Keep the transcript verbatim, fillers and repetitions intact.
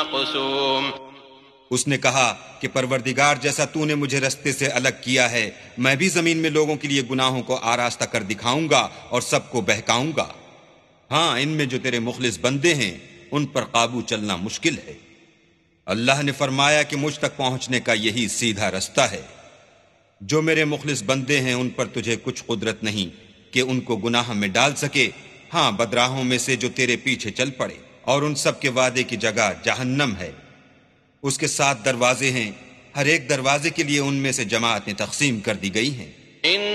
मक़सूम। उसने कहा कि परवरदिगार, जैसा तूने मुझे रास्ते से अलग किया है, मैं भी जमीन में लोगों के लिए गुनाहों को आरास्ता कर दिखाऊंगा और सबको बहकाऊंगा। हाँ, इनमें जो तेरे मुखलिस बंदे हैं उन पर काबू चलना मुश्किल है। अल्लाह ने फरमाया कि मुझ तक पहुंचने का यही सीधा रास्ता है। जो मेरे मुखलिस बंदे हैं उन पर तुझे कुछ कुदरत नहीं कि उनको गुनाह में डाल सके। हाँ, बदराहों में से जो तेरे पीछे चल पड़े, और उन सब के वादे की जगह जहन्नम है। उसके सात दरवाजे हैं, हर एक दरवाजे के लिए उनमें से जमातें तकसीम कर दी गई हैं।